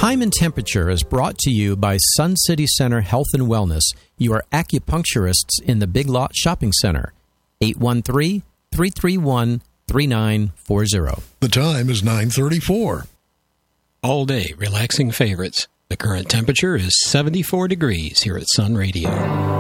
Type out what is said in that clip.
Time and Temperature is brought to you by Sun City Center Health and Wellness, your acupuncturists in the Big Lot Shopping Center. 813-331-3940. The time is 9:34. All day relaxing favorites. The current temperature is 74 degrees here at Sun Radio.